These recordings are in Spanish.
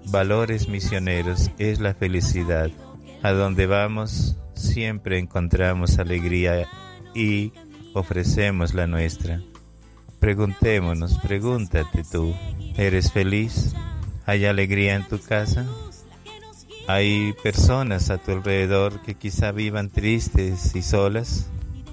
valores misioneros es la felicidad. A donde vamos siempre encontramos alegría y ofrecemos la nuestra. Preguntémonos, pregúntate tú, ¿eres feliz? ¿Hay alegría en tu casa? ¿Hay personas a tu alrededor que quizá vivan tristes y solas?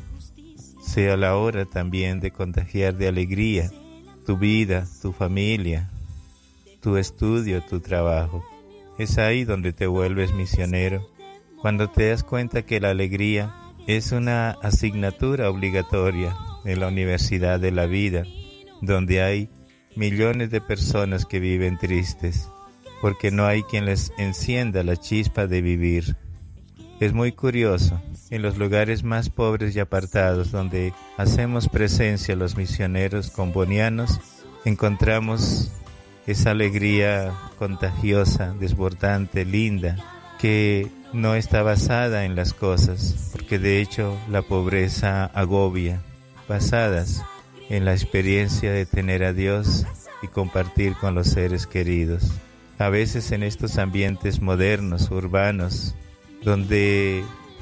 Sea la hora también de contagiar de alegría tu vida, tu familia, tu estudio, tu trabajo. Es ahí donde te vuelves misionero, cuando te das cuenta que la alegría es una asignatura obligatoria en la universidad de la vida, donde hay millones de personas que viven tristes, porque no hay quien les encienda la chispa de vivir. Es muy curioso, en los lugares más pobres y apartados donde hacemos presencia los misioneros combonianos, encontramos esa alegría contagiosa, desbordante, linda, que no está basada en las cosas, porque de hecho la pobreza agobia, basadas en la experiencia de tener a Dios y compartir con los seres queridos. A veces en estos ambientes modernos, urbanos, donde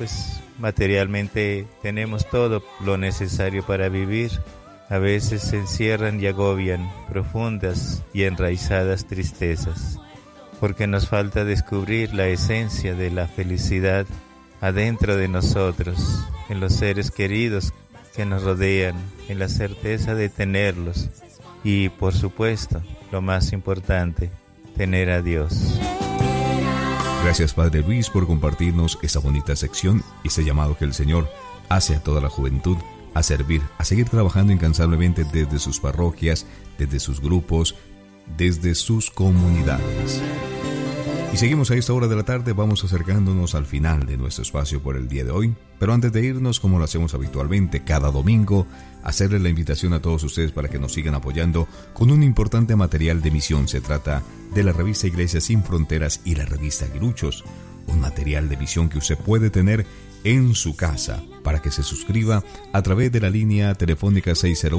materialmente tenemos todo lo necesario para vivir, a veces se encierran y agobian profundas y enraizadas tristezas, porque nos falta descubrir la esencia de la felicidad adentro de nosotros, en los seres queridos que nos rodean, en la certeza de tenerlos y, por supuesto, lo más importante, tener a Dios. Gracias, Padre Luis, por compartirnos esta bonita sección y este llamado que el Señor hace a toda la juventud a servir, a seguir trabajando incansablemente desde sus parroquias, desde sus grupos, desde sus comunidades. Y seguimos a esta hora de la tarde, vamos acercándonos al final de nuestro espacio por el día de hoy. Pero antes de irnos, como lo hacemos habitualmente cada domingo, hacerles la invitación a todos ustedes para que nos sigan apoyando con un importante material de misión. Se trata de la revista Iglesias Sin Fronteras y la revista Aguiluchos, un material de misión que usted puede tener en su casa, para que se suscriba a través de la línea telefónica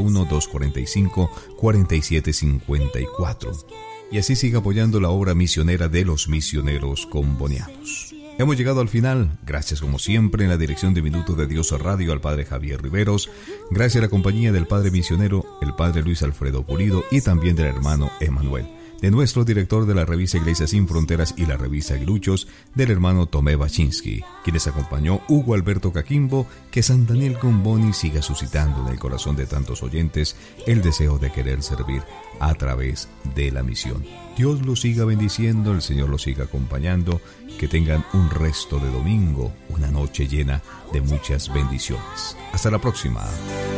601-245-4754. Y así siga apoyando la obra misionera de los misioneros combonianos. Hemos llegado al final. Gracias como siempre en la dirección de Minutos de Dios Radio al Padre Javier Riveros. Gracias a la compañía del Padre Misionero, el Padre Luis Alfredo Pulido, y también del hermano Emanuel. De nuestro director de la revista Iglesias Sin Fronteras y la revista Aguiluchos, del hermano Tomé Baczynski, quienes acompañó Hugo Alberto Caquimbo. Que San Daniel Comboni siga suscitando en el corazón de tantos oyentes el deseo de querer servir a través de la misión. Dios los siga bendiciendo, el Señor los siga acompañando, que tengan un resto de domingo, una noche llena de muchas bendiciones. Hasta la próxima.